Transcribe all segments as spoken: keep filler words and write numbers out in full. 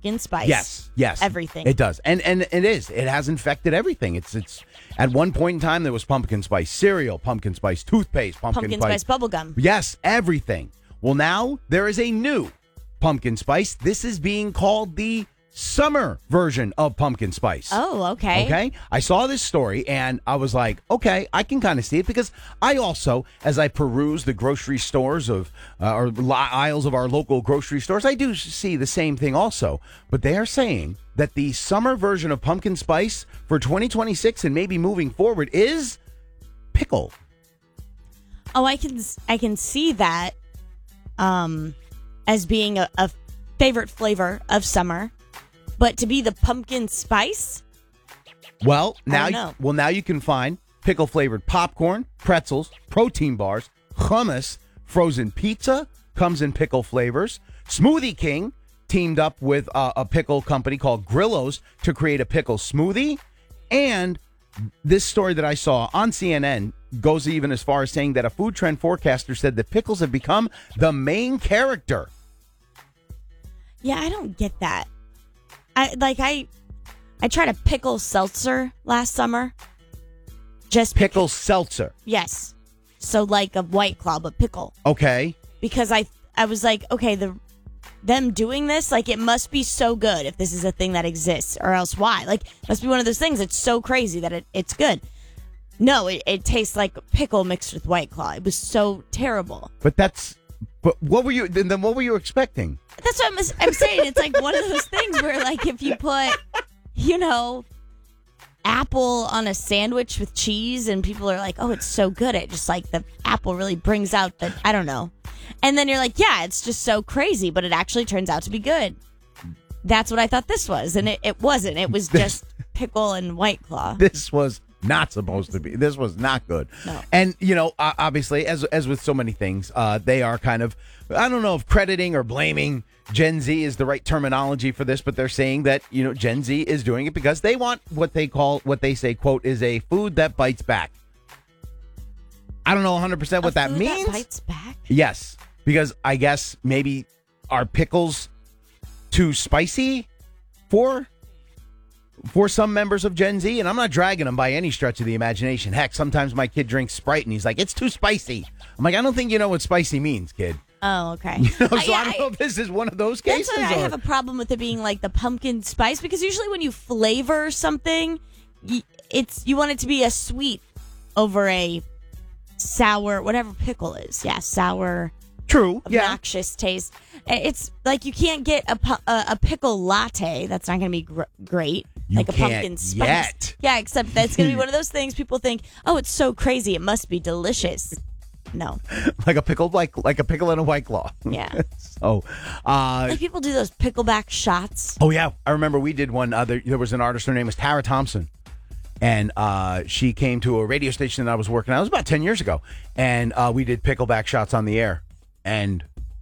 pumpkin spice. Yes, yes. Everything. It does. And and it is. It has infected everything. It's it's at one point in time there was pumpkin spice cereal, pumpkin spice toothpaste, pumpkin, Pumpkin spice, spice bubble gum. Yes, everything. Well, now there is a new pumpkin spice. This is being called the summer version of pumpkin spice. Oh, okay. Okay. I saw this story and I was like, okay, I can kind of see it because I also, as I peruse the grocery stores of uh, or li- aisles of our local grocery stores, I do see the same thing also. But they are saying that the summer version of pumpkin spice for twenty twenty-six and maybe moving forward is pickle. Oh, I can I can see that um, as being a, a favorite flavor of summer. But to be the pumpkin spice? Well, now, I don't know. well, now you can find pickle flavored popcorn, pretzels, protein bars, hummus, frozen pizza comes in pickle flavors. Smoothie King teamed up with uh, a pickle company called Grillo's to create a pickle smoothie. And this story that I saw on C N N goes even as far as saying that a food trend forecaster said that pickles have become the main character. Yeah, I don't get that. I like I I tried a pickle seltzer last summer. Just Pickle seltzer. Yes. So like a White Claw, but pickle. Okay. Because I I was like, okay, the them doing this, like it must be so good if this is a thing that exists, or else why? Like it must be one of those things that's so crazy that it, it's good. No, it, it tastes like pickle mixed with White Claw. It was so terrible. But that's but what were you then then what were you expecting? That's what I'm, I'm saying. It's like one of those things where, like, if you put, you know, apple on a sandwich with cheese and people are like, oh, it's so good. It just, like, the apple really brings out the, I don't know. And then you're like, yeah, it's just so crazy, but it actually turns out to be good. That's what I thought this was. And it, it wasn't. It was just pickle and White Claw. This was not supposed to be. This was not good. No. And, you know, uh, obviously, as as with so many things, uh, they are kind of, I don't know if crediting or blaming Gen Z is the right terminology for this, but they're saying that, you know, Gen Z is doing it because they want what they call, what they say, quote, is a food that bites back. I don't know one hundred percent what A that food means. That bites back? Yes, because I guess maybe are pickles too spicy for for some members of Gen Z? And I'm not dragging them by any stretch of the imagination. Heck, sometimes my kid drinks Sprite and he's like, it's too spicy. I'm like, I don't think you know what spicy means, kid. Oh, okay. You know, so Uh, yeah, I don't know if this is one of those That's cases. why I or- have a problem with it being like the pumpkin spice, because usually when you flavor something, y- it's you want it to be a sweet over a sour, whatever pickle is. Yeah, sour, True. Yeah. obnoxious taste. It's like you can't get a pu- a, a pickle latte. That's not going to be gr- great. You like a can't pumpkin spice. yet. Yeah, except that's going to be one of those things people think, oh, it's so crazy. It must be delicious. No. Like a pickle, like like a pickle and a White Claw. Yeah. so, uh, Like people do those pickleback shots. oh yeah, I remember we did one. Uh, there, there was an artist. Her name was Tara Thompson, and uh, she came to a radio station that I was working at. It was about ten years ago, and uh, we did pickleback shots on the air. And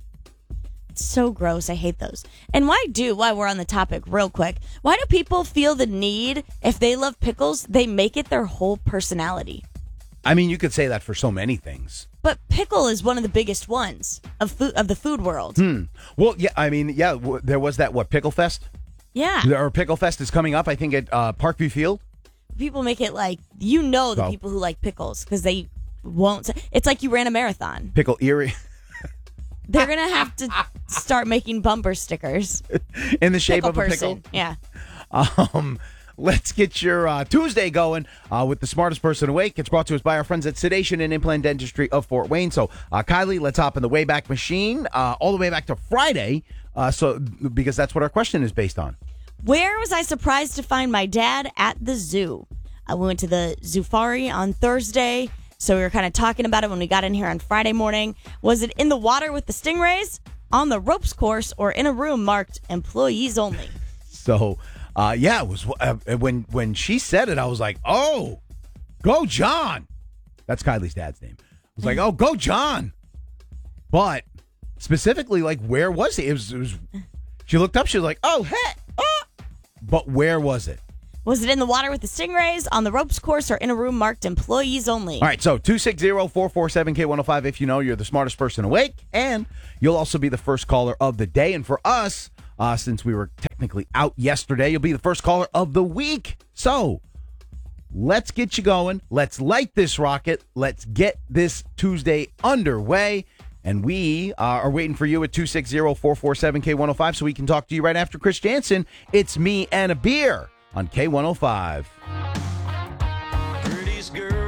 It's so gross. I hate those. And why do, while we're on the topic real quick, why do people feel the need, if they love pickles, they make it their whole personality? I mean, you could say that for so many things. But pickle is one of the biggest ones of food of the food world. Hmm. Well, yeah, I mean, yeah, w- there was that, what, Pickle Fest? Yeah. Or Pickle Fest is coming up, I think, at uh, Parkview Field. People make it like, you know, the Oh. people who like pickles because they won't. It's like you ran a marathon. Pickle Erie. They're going to have to start making bumper stickers. In the shape Pickle of a person. pickle. Yeah. Um, let's get your uh, Tuesday going uh, with the smartest person awake. It's brought to us by our friends at Sedation and Implant Dentistry of Fort Wayne. So, uh, Kylie, let's hop in the Wayback Machine uh, all the way back to Friday. Uh, so, because that's what our question is based on. Where was I surprised to find my dad at the zoo? I went to the Zoofari on Thursday, so we were kind of talking about it when we got in here on Friday morning. Was it in the water with the stingrays, on the ropes course, or in a room marked employees only? So, uh, yeah, it was uh, when when she said it, I was like, "Oh, go John!" That's Kylie's dad's name. I was like, "Oh, go John!" But specifically, like, where was he? It was. It was she looked up. She was like, "Oh, hey!" Ah! But where was it? Was it in the water with the stingrays, on the ropes course, or in a room marked employees only? All right, so two six zero, four four seven, K one oh five if you know you're the smartest person awake, and you'll also be the first caller of the day. And for us, uh, since we were technically out yesterday. You'll be the first caller of the week. So let's get you going. Let's light this rocket. Let's get this Tuesday underway. And we uh, are waiting for you at two six zero, four four seven, K one oh five so we can talk to you right after Chris Jansen. It's Me and a Beer on K one oh five. Prettiest girl